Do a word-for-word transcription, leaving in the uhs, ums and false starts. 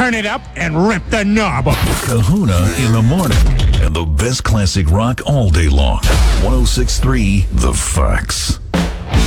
turn it up and rip the knob off. Kahuna in the morning. And the best classic rock all day long. one oh six point three The Fox.